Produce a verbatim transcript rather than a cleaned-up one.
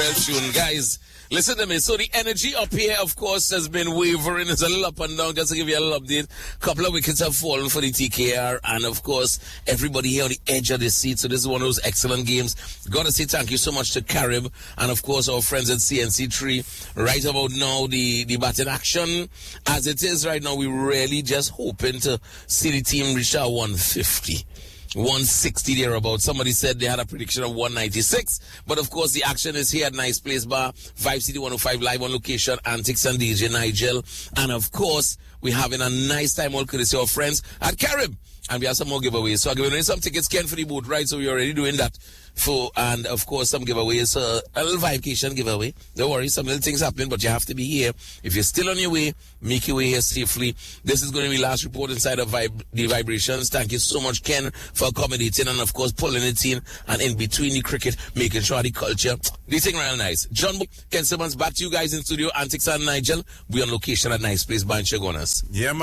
real tune, guys. Listen to me. So the energy up here, of course, has been wavering. It's a little up and down. Just to give you a little update, a couple of wickets have fallen for the T K R, and of course, everybody here on the edge of the seat. So this is one of those excellent games. Gotta say thank you so much to Carib, and of course our friends at C N C three. Right about now, the the batting action as it is right now, we're really just hoping to see the team reach our one fifty. one sixty thereabout. Somebody said they had a prediction of one ninety-six, but of course the action is here at Nice Place Bar, five C D one oh five live on location, Antics and D J Nigel, and of course we're having a nice time all courtesy of our friends at Carib, and we have some more giveaways. So I'm giving away some tickets, Ken, for the boat ride, so we're already doing that. For, and of course some giveaways, uh, a little vacation giveaway. Don't worry, some little things happen, but you have to be here. If you're still on your way, make your way here safely. This is going to be last report inside of Vib- the Vibrations. Thank you so much, Ken, for accommodating and of course pulling it in and in between the cricket, making sure the culture, the thing real nice. John, Ken Simmons, back to you guys in studio, Antics and Nigel. We on location at Nice Place, Banchagonas. Yeah, man.